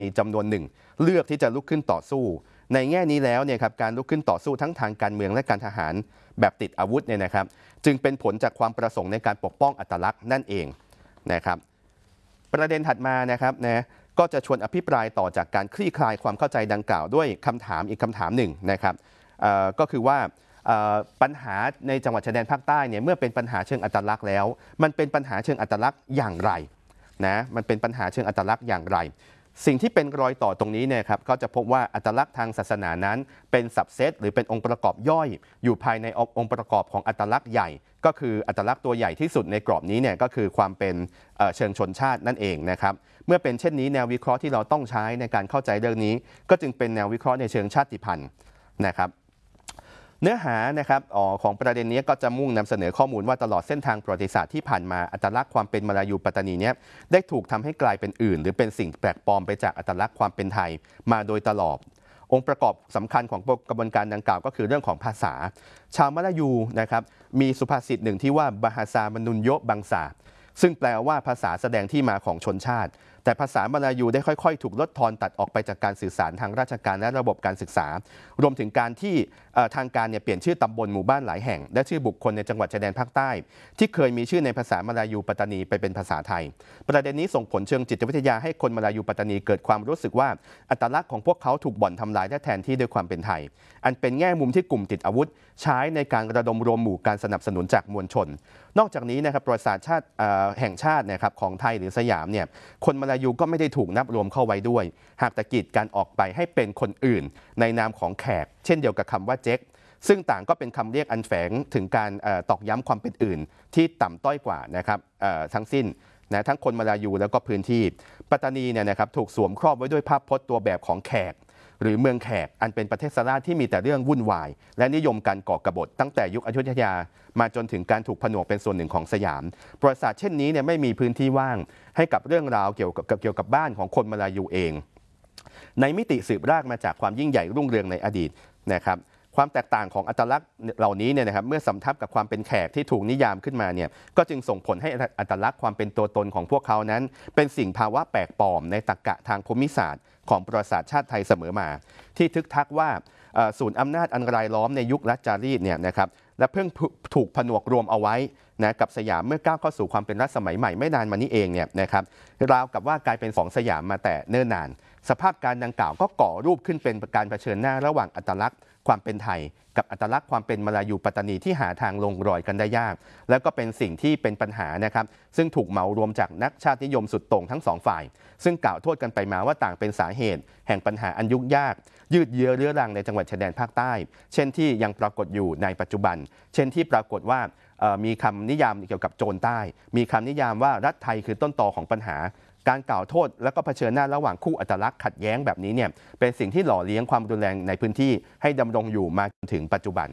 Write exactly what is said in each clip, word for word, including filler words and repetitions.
มีจำนวนหนึ่งเลือกที่จะลุกขึ้นต่อสู้ในแง่นี้แล้วเนี่ยครับการลุกขึ้นต่อสู้ทั้งทางการเมืองและการทหารแบบติดอาวุธเนี่ยนะครับจึงเป็นผลจากความประสงค์ในการปกป้องอัตลักษณ์นั่นเองนะครับประเด็นถัดมานะครับนะก็จะชวนอภิปรายต่อจากการคลี่คลายความเข้าใจดังกล่าวด้วยคำถามอีกคำถามหนึ่งนะครับก็คือว่าปัญหาในจังหวัดชายแดนภาคใต้เนี่ยเมื่อเป็นปัญหาเชิงอัตลักษณ์แล้วมันเป็นปัญหาเชิงอัตลักษณ์อย่างไรนะมันเป็นปัญหาเชิงอัตลักษณ์อย่างไรสิ่งที่เป็นรอยต่อตรงนี้เนี่ยครับก็จะพบว่าอัตลักษณ์ทางศาสนานั้นเป็นสับเซตหรือเป็นองค์ประกอบย่อยอยู่ภายในองค์ประกอบของอัตลักษณ์ใหญ่ก็คืออัตลักษณ์ตัวใหญ่ที่สุดในกรอบนี้เนี่ยก็คือความเป็นเชิงชนชาตินั่นเองนะครับเมื่อเป็นเช่นนี้แนววิเคราะห์ที่เราต้องใช้ในการเข้าใจเรื่องนี้ก็จึงเป็นแนววิเคราะห์ในเชิงชาติพันธุ์นะครับเนื้อหานะครับออของประเด็นนี้ก็จะมุ่งนำเสนอข้อมูลว่าตลอดเส้นทางประวัติศาสตร์ที่ผ่านมาอัตลักษณ์ความเป็นมาลายูปัตตานีนี้ได้ถูกทำให้กลายเป็นอื่นหรือเป็นสิ่งแปลกปลอมไปจากอัตลักษณ์ความเป็นไทยมาโดยตลอดองค์ประกอบสำคัญของกระบวนการดังกล่าวก็คือเรื่องของภาษาชาวมาลายูนะครับมีสุภาษิตหนึ่งที่ว่าบาฮาซามนุนโยบังซาซึ่งแปลว่าภาษาแสดงที่มาของชนชาติแต่ภาษามาลายูได้ค่อยๆถูกลดทอนตัดออกไปจากการสื่อสารทางราชการและระบบการศึกษารวมถึงการที่ทางการเนี่ยเปลี่ยนชื่อตำบลหมู่บ้านหลายแห่งและชื่อบุคคลในจังหวัดชายแดนภาคใต้ที่เคยมีชื่อในภาษามาลายูปัตตานีไปเป็นภาษาไทยประเด็นนี้ส่งผลเชิงจิตวิทยาให้คนมาลายูปัตตานีเกิดความรู้สึกว่าอัตลักษณ์ของพวกเขาถูกบ่อนทำลายและแทนที่ด้วยความเป็นไทยอันเป็นแง่มุมที่กลุ่มติดอาวุธใช้ในการระดมรวมหมู่การสนับสนุนจากมวลชนนอกจากนี้นะครับประวัติศาสตร์ชาติแห่งชาตินะครับของไทยหรือสยามเนี่ยคนมาลายูก็ไม่ได้ถูกนับรวมเข้าไว้ด้วยหากแต่กีดการออกไปให้เป็นคนอื่นในนามของแขกเช่นเดียวกับคำว่าเจ๊กซึ่งต่างก็เป็นคำเรียกอันแฝงถึงการตอกย้ำความเป็นอื่นที่ต่ำต้อยกว่านะครับทั้งสิ้นนะทั้งคนมาลายูแล้วก็พื้นที่ปัตตานีเนี่ยนะครับถูกสวมครอบไว้ด้วยภาพพจน์ตัวแบบของแขกหรือเมืองแขกอันเป็นประเทศสลาที่มีแต่เรื่องวุ่นวายและนิยมการก่อกบฏตั้งแต่ยุคอยุธยามาจนถึงการถูกผนวกเป็นส่วนหนึ่งของสยามประวัติศาสตร์เช่นนี้เนี่ยไม่มีพื้นที่ว่างให้กับเรื่องราวเกี่ยวกับเกี่ยวกับบ้านของคนมาลายูเองในมิติสืบรากมาจากความยิ่งใหญ่รุ่งเรืองในอดีตนะครับความแตกต่างของอัตลักษณ์เหล่านี้เนี่ยนะครับเมื่อสำทับกับความเป็นแขกที่ถูกนิยามขึ้นมาเนี่ยก็จึงส่งผลให้อัตลักษณ์ความเป็นตัวตนของพวกเขานั้นเป็นสิ่งภาวะแปลกปลอมในตรรกะทางภูมิศาสตร์ของประวัติศาสตร์ชาติไทยเสมอมาที่ทึกทักว่าศูนย์อำนาจอันรายล้อมในยุครัชจารีตเนี่ยนะครับและเพิ่งถูกผนวกรวมเอาไว้นะกับสยามเมื่อก้าวเข้าสู่ความเป็นรัฐสมัยใหม่ไม่นานมานี้เองเนี่ยนะครับราวกับว่ากลายเป็นสองสยามมาแต่เนิ่นนานสภาพการดังกล่าวก็ก่อรูปขึ้นเป็นการเผชิญหน้าระหว่างอัตลักษณ์ความเป็นไทยกับอัตลักษณ์ความเป็นมาลายูปัตตานีที่หาทางลงรอยกันได้ยากแล้วก็เป็นสิ่งที่เป็นปัญหานะครับซึ่งถูกเหมารวมจากนักชาตินิยมสุดโต่งทั้งสองฝ่ายซึ่งกล่าวโทษกันไปมาว่าต่างเป็นสาเหตุแห่งปัญหาอันยุ่งยากยืดเยื้อเรื้อรังในจังหวัดชายแดนภาคใต้เช่นที่ยังปรากฏอยู่ในปัจจุบันเช่นที่ปรากฏว่ามีคำนิยามเกี่ยวกับโจรใต้มีคำนิยามว่ารัฐไทยคือต้นตอของปัญหาการกล่าวโทษและก็เผชิญหน้าระหว่างคู่อัตลักษณ์ขัดแย้งแบบนี้เนี่ยเป็นสิ่งที่หล่อเลี้ยงความรุนแรงในพื้นที่ให้ดำรงอยู่มาจนถึงปัจจุบัน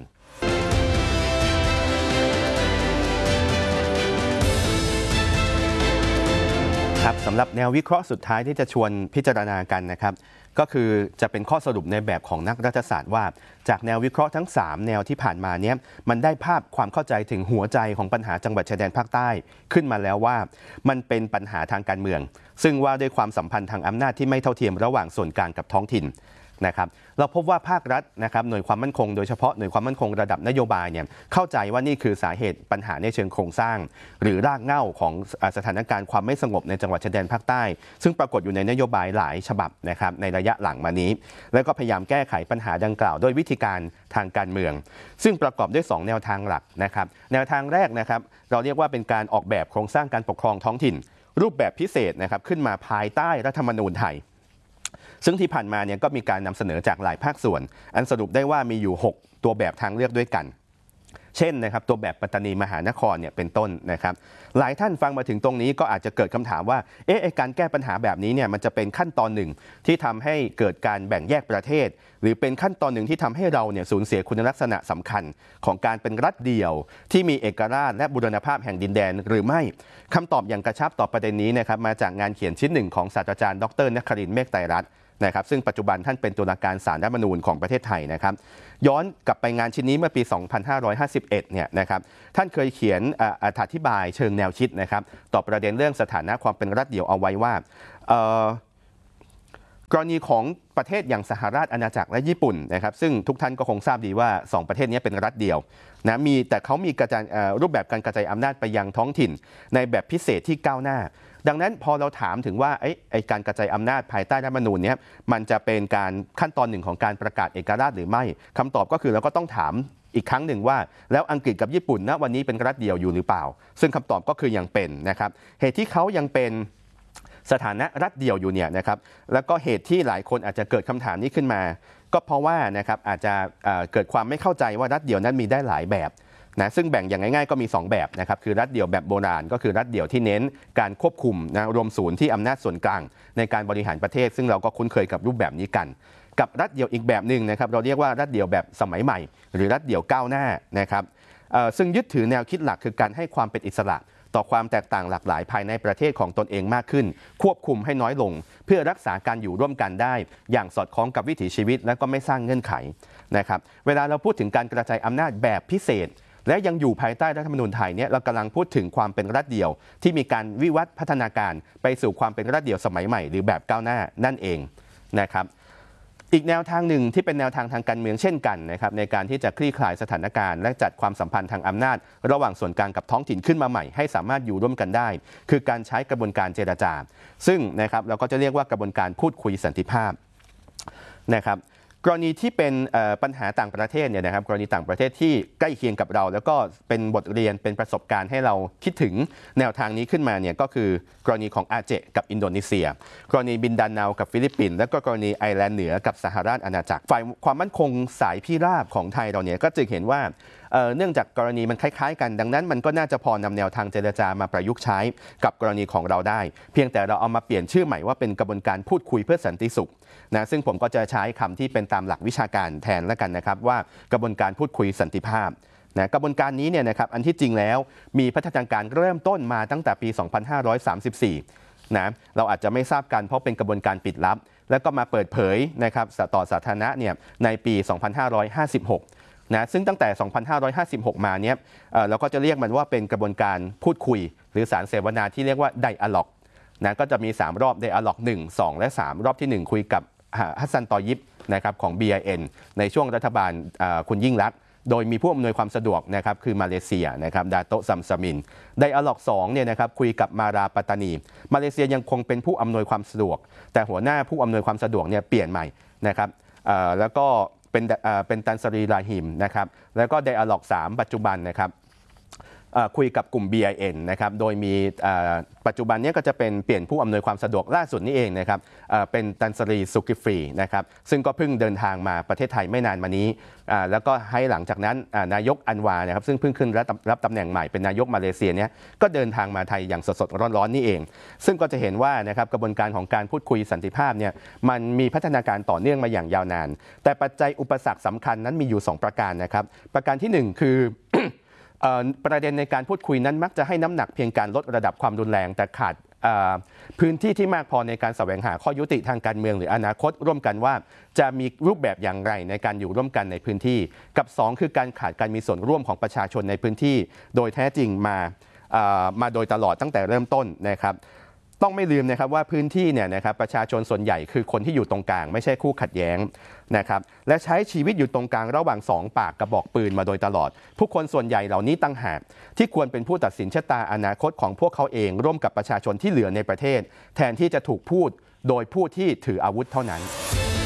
ครับสำหรับแนววิเคราะห์สุดท้ายที่จะชวนพิจารณากันนะครับก็คือจะเป็นข้อสรุปในแบบของนักรัฐศาสตร์ว่าจากแนววิเคราะห์ทั้งสามแนวที่ผ่านมาเนี้ยมันได้ภาพความเข้าใจถึงหัวใจของปัญหาจังหวัดชายแดนภาคใต้ขึ้นมาแล้วว่ามันเป็นปัญหาทางการเมืองซึ่งว่าด้วยความสัมพันธ์ทางอำนาจที่ไม่เท่าเทียมระหว่างส่วนกลางกับท้องถิ่นนะครับเราพบว่าภาครัฐนะครับหน่วยความมั่นคงโดยเฉพาะหน่วยความมั่นคงระดับนโยบายเนี่ยเข้าใจว่านี่คือสาเหตุปัญหาในเชิงโครงสร้างหรือรากเหง้าของสถานการณ์ความไม่สงบในจังหวัดชายแดนภาคใต้ซึ่งปรากฏอยู่ในนโยบายหลายฉบับนะครับในระยะหลังมานี้แล้วก็พยายามแก้ไขปัญหาดังกล่าวด้วยวิธีการทางการเมืองซึ่งประกอบด้วยสองแนวทางหลักนะครับแนวทางแรกนะครับเราเรียกว่าเป็นการออกแบบโครงสร้างการปกครองท้องถิ่นรูปแบบพิเศษนะครับขึ้นมาภายใต้รัฐธรรมนูญไทยซึ่งที่ผ่านมาเนี่ยก็มีการนำเสนอจากหลายภาคส่วนอันสรุปได้ว่ามีอยู่หกตัวแบบทางเลือกด้วยกันเช่นนะครับตัวแบบปัตตานีมหานครเนี่ยเป็นต้นนะครับหลายท่านฟังมาถึงตรงนี้ก็อาจจะเกิดคำถามว่าเอ๊ะการแก้ปัญหาแบบนี้เนี่ยมันจะเป็นขั้นตอนหนึ่งที่ทำให้เกิดการแบ่งแยกประเทศหรือเป็นขั้นตอนหนึ่งที่ทำให้เราเนี่ยสูญเสียคุณลักษณะสำคัญของการเป็นรัฐเดี่ยวที่มีเอกราชและบูรณภาพแห่งดินแดนหรือไม่คำตอบอย่างกระชับต่อประเด็นนี้นะครับมาจากงานเขียนชิ้นหนึ่งของศาสตราจารย์ดร.นครินทร์เมฆไตรรัตน์นะครับซึ่งปัจจุบันท่านเป็นตุลาการศาลรัฐธรรมนูญของประเทศไทยนะครับย้อนกลับไปงานชิ้นนี้เมื่อปี สองพันห้าร้อยห้าสิบเอ็ด เนี่ยนะครับท่านเคยเขียนอธิบายเชิงแนวคิดนะครับต่อประเด็นเรื่องสถานะความเป็นรัฐเดี่ยวเอาไว้ว่ากรณีของประเทศอย่างสหราชอาณาจักรและญี่ปุ่นนะครับซึ่งทุกท่านก็คงทราบดีว่าสองประเทศนี้เป็นรัฐเดียวนะมีแต่เขามีกระจายรูปแบบการกระจายอำนาจไปยังท้องถิ่นในแบบพิเศษที่ก้าวหน้าดังนั้นพอเราถามถึงว่าไอ้ไอ้การกระจายอำนาจภายใต้รัฐธรรมนูญนี้มันจะเป็นการขั้นตอนหนึ่งของการประกาศเอกราชหรือไม่คำตอบก็คือเราก็ต้องถามอีกครั้งหนึ่งว่าแล้วอังกฤษกับญี่ปุ่นณวันนี้เป็นรัฐเดียวอยู่หรือเปล่าซึ่งคำตอบก็คือยังเป็นนะครับเหตุที่เขายังเป็นสถานะรัฐเดียวอยู่เนี่ยนะครับแล้วก็เหตุที่หลายคนอาจจะเกิดคำถามนี้ขึ้นมาก็เพราะว่านะครับอาจจะเกิดความไม่เข้าใจว่ารัฐเดียวนั้นมีได้หลายแบบนะซึ่งแบ่งอย่างง่ายๆก็มีสองแบบนะครับคือรัฐเดี่ยวแบบโบราณก็คือรัฐเดี่ยวที่เน้นการควบคุมนะรวมศูนย์ที่อำนาจส่วนกลางในการบริหารประเทศซึ่งเราก็คุ้นเคยกับรูปแบบนี้กันกับรัฐเดี่ยวอีกแบบหนึ่งนะครับเราเรียกว่ารัฐเดี่ยวแบบสมัยใหม่หรือรัฐเดี่ยวก้าวหน้านะครับซึ่งยึดถือแนวคิดหลักคือการให้ความเป็นอิสระต่อความแตกต่างหลากหลายภายในประเทศของตนเองมากขึ้นควบคุมให้น้อยลงเพื่อรักษาการอยู่ร่วมกันได้อย่างสอดคล้องกับวิถีชีวิตและก็ไม่สร้างเงื่อนไขนะครับเวลาเราพูดถึงการกระจายอำนาจแบบพิเศษและยังอยู่ภายใต้รัฐธรรมนูญไทยเนี่ยเรากำลังพูดถึงความเป็นรัฐเดี่ยวที่มีการวิวัฒน์พัฒนาการไปสู่ความเป็นรัฐเดี่ยวสมัยใหม่หรือแบบก้าวหน้านั่นเองนะครับอีกแนวทางหนึ่งที่เป็นแนวทางทางการเมืองเช่นกันนะครับในการที่จะคลี่คลายสถานการณ์และจัดความสัมพันธ์ทางอำนาจระหว่างส่วนกลางกับท้องถิ่นขึ้นมาใหม่ให้สามารถอยู่ร่วมกันได้คือการใช้กระบวนการเจรจาซึ่งนะครับเราก็จะเรียกว่ากระบวนการพูดคุยสันติภาพนะครับกรณีที่เป็นปัญหาต่างประเทศเนี่ยนะครับกรณีต่างประเทศที่ใกล้เคียงกับเราแล้วก็เป็นบทเรียนเป็นประสบการณ์ให้เราคิดถึงแนวทางนี้ขึ้นมาเนี่ยก็คือกรณีของอาเจกับอินโดนีเซียกรณีบินดาเนากับฟิลิปปินส์และก็กรณีไอร์แลนด์เหนือกับสหราชอาณาจักรฝ่ายความมั่นคงสายพิราบของไทยเราเนี่ยก็จึงเห็นว่าเนื่องจากกรณีมันคล้ายๆกันดังนั้นมันก็น่าจะพอนำแนวทางเจรจามาประยุกต์ใช้กับกรณีของเราได้เพียงแต่เราเอามาเปลี่ยนชื่อใหม่ว่าเป็นกระบวนการพูดคุยเพื่อสันติสุขนะซึ่งผมก็จะใช้คำที่เป็นตามหลักวิชาการแทนแล้วกันนะครับว่ากระบวนการพูดคุยสันติภาพนะกระบวนการนี้เนี่ยนะครับอันที่จริงแล้วมีพัฒนาการเริ่มต้นมาตั้งแต่ปี สองพันห้าร้อยสามสิบสี่ นะเราอาจจะไม่ทราบกันเพราะเป็นกระบวนการปิดลับแล้วก็มาเปิดเผยนะครับต่อสาธารณะเนี่ยในปี สองพันห้าร้อยห้าสิบหกนะซึ่งตั้งแต่ สองพันห้าร้อยห้าสิบหก มาเนี่ยเราก็จะเรียกมันว่าเป็นกระบวนการพูดคุยหรือสารเสวนาที่เรียกว่าไดอะล็อกนะก็จะมีสามรอบไดอะล็อกหนึ่ง สองและสามรอบที่หนึ่งคุยกับฮัสซันตอยิบนะครับของ บี ไอ เอ็น ในช่วงรัฐบาลคุณยิ่งลักษณ์โดยมีผู้อำนวยความสะดวกนะครับคือมาเลเซียนะครับดาโตะซัมซามินไดอะล็อกสองเนี่ยนะครับคุยกับมาราปัตตานีมาเลเซียยังคงเป็นผู้อำนวยความสะดวกแต่หัวหน้าผู้อำนวยความสะดวกเนี่ยเปลี่ยนใหม่นะครับแล้วก็เป็นเป็นตันซารีราฮิมนะครับแล้วก็ไดอะล็อกสามปัจจุบันนะครับคุยกับกลุ่ม บี ไอ เอ็น นะครับโดยมีปัจจุบันนี้ก็จะเป็นเปลี่ยนผู้อำนวยความสะดวกล่าสุดนี้เองนะครับเป็นตันซารีสุกิฟรีนะครับซึ่งก็เพิ่งเดินทางมาประเทศไทยไม่นานมานี้แล้วก็ให้หลังจากนั้นนายกอันวานะครับซึ่งเพิ่งขึ้นรับตำแหน่งใหม่เป็นนายกมาเลเซียเนี่ยก็เดินทางมาไทยอย่างสดๆร้อนๆนี่เองซึ่งก็จะเห็นว่านะครับกระบวนการของการพูดคุยสันติภาพเนี่ยมันมีพัฒนาการต่อเนื่องมาอย่างยาวนานแต่ปัจจัยอุปสรรคสำคัญนั้นมีอยู่สองประการนะครับประการที่หนึ่งคือ ประเด็นในการพูดคุยนั้นมักจะให้น้ำหนักเพียงการลดระดับความรุนแรงแต่ขาดพื้นที่ที่มากพอในการแสวงหาข้อยุติทางการเมืองหรืออนาคตร่วมกันว่าจะมีรูปแบบอย่างไรในการอยู่ร่วมกันในพื้นที่กับสองคือการขาดการมีส่วนร่วมของประชาชนในพื้นที่โดยแท้จริงมามาโดยตลอดตั้งแต่เริ่มต้นนะครับต้องไม่ลืมนะครับว่าพื้นที่เนี่ยนะครับประชาชนส่วนใหญ่คือคนที่อยู่ตรงกลางไม่ใช่คู่ขัดแย้งนะครับและใช้ชีวิตอยู่ตรงกลางระหว่างสองปากกระบอกปืนมาโดยตลอดผู้คนส่วนใหญ่เหล่านี้ตั้งหากที่ควรเป็นผู้ตัดสินชะตาอนาคตของพวกเขาเองร่วมกับประชาชนที่เหลือในประเทศแทนที่จะถูกพูดโดยผู้ที่ถืออาวุธเท่านั้น